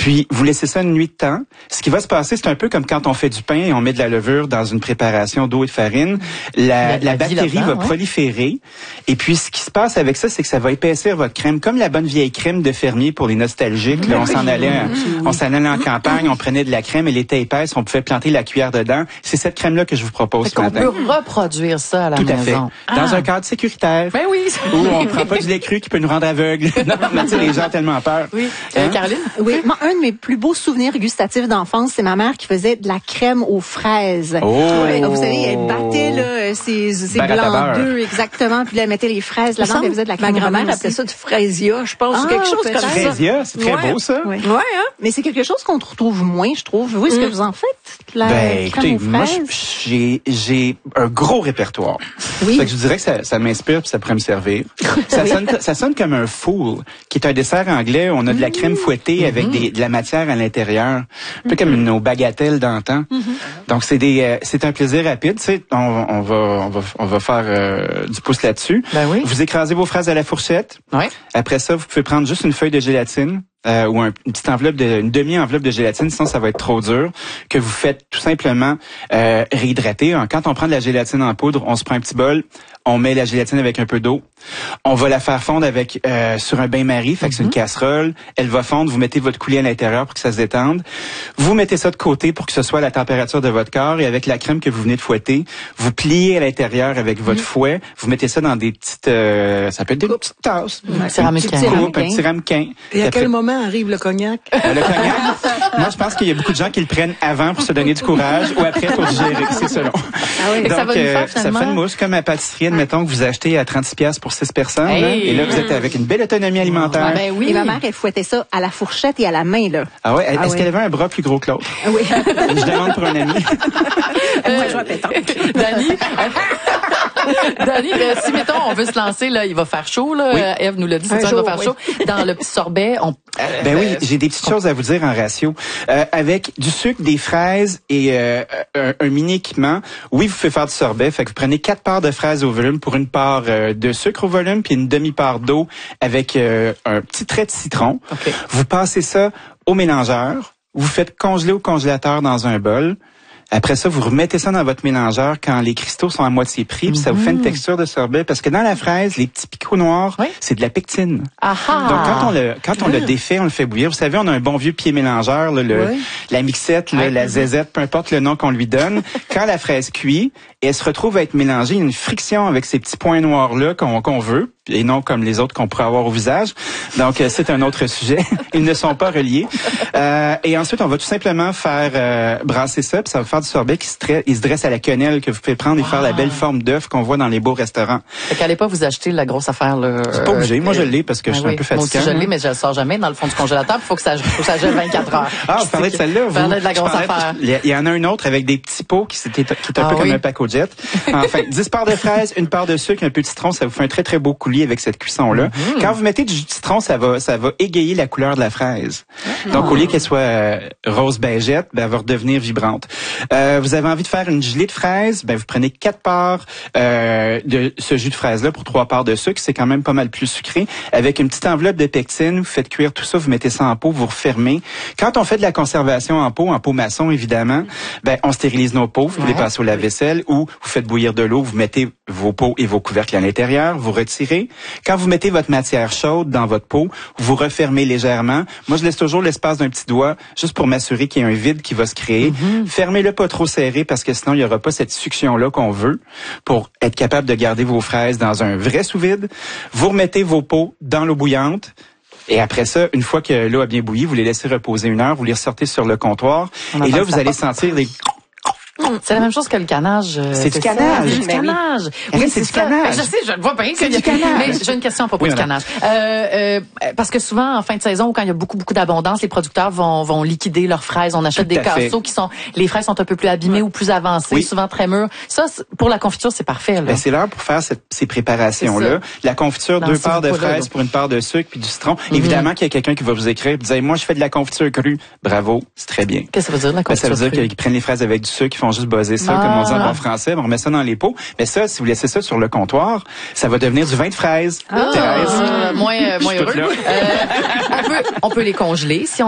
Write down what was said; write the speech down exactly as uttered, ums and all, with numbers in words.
Puis, vous laissez ça une nuit de temps. Ce qui va se passer, c'est un peu comme quand on fait du pain et on met de la levure dans une préparation d'eau et de farine. La, la bactérie va ouais. proliférer. Et puis, ce qui se passe avec ça, c'est que ça va épaissir votre crème, comme la bonne vieille crème de fermier pour les nostalgiques. Là, on s'en allait, on s'en allait en campagne, on prenait de la crème, elle était épaisse, on pouvait planter la cuillère dedans. C'est cette crème-là que je vous propose ce matin. On peut reproduire ça à la Tout maison. Tout à fait. Ah. Dans un cadre sécuritaire. Ben oui. Où on prend pas du lait cru qui peut nous rendre aveugles. Non, mais tu sais, les gens ont tellement peur. Oui. Hein? Euh, Caroline? Oui. Moi, un de mes plus beaux souvenirs gustatifs d'enfance, c'est ma mère qui faisait de la crème aux fraises. Oh. Ouais, vous savez, elle battait là, ses, ses blancs d'œufs, exactement, puis là, elle mettait les fraises là-dedans, elle faisait de la crème. Ma grand-mère appelait ça du fraisia, je pense, ah, quelque chose comme ça. Fraisia, c'est très ouais. beau ça. Ouais. ouais, hein? Mais c'est quelque chose qu'on retrouve moins, je trouve. Vous, est-ce mm. que vous en faites? La ben, crème écoutez, aux moi, fraises? j'ai, j'ai un gros répertoire. Oui. Fait que je vous dirais que ça, ça m'inspire puis ça pourrait me servir. ça, sonne, ça sonne comme un fool, qui est un dessert anglais. On a de la crème fouettée mm-hmm. avec des, de la matière à l'intérieur. Un peu mm-hmm. comme nos bagatelles d'antan. Mm-hmm. Donc, c'est des, euh, c'est un plaisir rapide. Tu sais, on, on va, on va, on va faire euh, du pouce là-dessus. Ben oui. Vous écrasez vos fraises à la fourchette. Ouais. Après ça, vous pouvez prendre juste une feuille de gélatine. Euh, ou un, une petite enveloppe de, une demi-enveloppe de gélatine, sinon ça va être trop dur, que vous faites tout simplement euh, réhydrater. Quand on prend de la gélatine en poudre, on se prend un petit bol, on met la gélatine avec un peu d'eau, on va la faire fondre avec euh, sur un bain-marie, fait que mm-hmm. c'est une casserole, elle va fondre, vous mettez votre coulis à l'intérieur pour que ça se détende, vous mettez ça de côté pour que ce soit à la température de votre corps et avec la crème que vous venez de fouetter, vous pliez à l'intérieur avec votre mm-hmm. fouet, vous mettez ça dans des petites, euh, ça peut être des Coupe. petites tasses, un petit ramequin, un petit ramequin. Et à quel moment arrive le cognac? Euh, le cognac, moi je pense qu'il y a beaucoup de gens qui le prennent avant pour se donner du courage ou après pour digérer, c'est selon. Ah oui. Donc ça, va euh, faire, ça fait une mousse comme à pâtisserie, admettons que vous achetez à trente-six piastres pour six personnes, hey. là, et là vous êtes avec une belle autonomie alimentaire. Ah ben oui. Et ma mère, elle fouettait ça à la fourchette et à la main là. Ah ouais, est-ce ah ouais. qu'elle avait un bras plus gros que l'autre? Ah oui. Je demande pour un ami. euh, Moi je vois pétanque. Dani, Dani, euh, si mettons on veut se lancer là, il va faire chaud là. Oui. Eve nous l'a dit, c'est ça, il va faire oui. chaud. Dans le petit sorbet, on. Euh, ben oui, j'ai des petites choses à vous dire en ratio. Euh, avec du sucre, des fraises et euh, un, un mini équipement, oui, vous pouvez faire du sorbet. Fait que vous prenez quatre parts de fraises au volume pour une part euh, de sucre au volume, puis une demi-part d'eau avec euh, un petit trait de citron. Okay. Vous passez ça au mélangeur. Vous faites congeler au congélateur dans un bol. Après ça, vous remettez ça dans votre mélangeur quand les cristaux sont à moitié pris, puis mm-hmm. ça vous fait une texture de sorbet. Parce que dans la fraise, les petits picots noirs, oui. c'est de la pectine. Aha. Donc quand on le quand on le défait, on le fait bouillir. Vous savez, on a un bon vieux pied mélangeur, là, le, oui. la mixette, là, oui. la zézette, peu importe le nom qu'on lui donne. Quand la fraise cuit, et elle se retrouve à être mélangée, il y a une friction avec ces petits points noirs là qu'on qu'on veut, et non comme les autres qu'on pourrait avoir au visage. Donc euh, c'est un autre sujet. Ils ne sont pas reliés. Euh, et ensuite, on va tout simplement faire euh, brasser ça, puis ça va faire du sorbet qui se, tra- il se dresse à la quenelle que vous pouvez prendre et wow. faire la belle forme d'œuf qu'on voit dans les beaux restaurants. Fait qu'à l'époque, vous achetez la grosse affaire là. C'est pas obligé. Moi, je l'ai parce que ben je suis oui. un peu fatiguant. Moi aussi, je l'ai, mais je le sors jamais dans le fond du congélateur. Il faut que ça, faut que ça gèle vingt-quatre heures. Ah, vous parlez de celle-là, vous. Parlez de la grosse affaire. Il y en a un autre avec des petits pots qui, qui est un ah, peu oui. comme un pack au jet. Enfin, dix parts de fraises, une part de sucre, un peu de citron, ça vous fait un très très beau coulis avec cette cuisson-là. Mm-hmm. Quand vous mettez du jus de citron, ça va, ça va égayer la couleur de la fraise. Mm-hmm. Donc, au lieu qu'elle soit euh, rose beigette, ben, elle va redevenir vibrante. Euh, vous avez envie de faire une gelée de fraises, ben, vous prenez quatre parts euh, de ce jus de fraise-là pour trois parts de sucre. C'est quand même pas mal plus sucré. Avec une petite enveloppe de pectine, vous faites cuire tout ça, vous mettez ça en pot, vous refermez. Quand on fait de la conservation en pot, en pot maçon, évidemment, ben, on stérilise nos pots, vous ouais. les passez au lave-vaisselle ou vous faites bouillir de l'eau, vous mettez vos pots et vos couvercles à l'intérieur, vous retirez. Quand vous mettez votre matière chaude dans votre pot, vous refermez légèrement. Moi, je laisse toujours l'espace d'un petit doigt, juste pour m'assurer qu'il y a un vide qui va se créer. Mm-hmm. Fermez-le pas trop serré parce que sinon, il n'y aura pas cette succion-là qu'on veut pour être capable de garder vos fraises dans un vrai sous-vide. Vous remettez vos pots dans l'eau bouillante. Et après ça, une fois que l'eau a bien bouilli, vous les laissez reposer une heure, vous les ressortez sur le comptoir. On et là, vous allez sentir les... C'est la même chose que le canage. C'est du canage. C'est du canage. Oui, c'est du canage. Je sais, je le vois bien. C'est du canage. Mais j'ai une question à propos du canage. Euh, euh, parce que souvent, en fin de saison, ou quand il y a beaucoup, beaucoup d'abondance, les producteurs vont, vont liquider leurs fraises. On achète des casseaux qui sont, les fraises sont un peu plus abîmées ou plus avancées, oui. souvent très mûres. Ça, pour la confiture, c'est parfait, là. Ben, c'est l'heure pour faire cette, ces préparations-là. La confiture, Dans deux parts de fraises pour une part de sucre puis du citron. Mm-hmm. Évidemment qu'il y a quelqu'un qui va vous écrire et vous dire, moi, je fais de la confiture crue. Bravo. C'est très bien. Qu'est-ce que ça veut dire, la confiture ben, ça veut dire qu'ils prennent les fraises avec du sucre, ils font juste buzzer ça, ah. comme on dit en bon français, on remet ça dans les pots. Mais ça, si vous laissez ça sur le comptoir, ça va devenir du vin de fraise. Ah. Euh, moins, euh, moins heureux. Euh, on peut, on peut les congeler si on